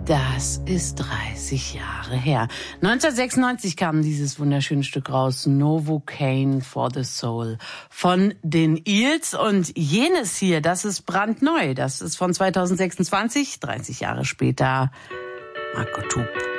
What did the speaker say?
Das ist 30 Jahre her. 1996 kam dieses wunderschöne Stück raus, Novocaine for the Soul von den Eels. Und jenes hier, das ist brandneu. Das ist von 2026, 30 Jahre später. Marco Tup.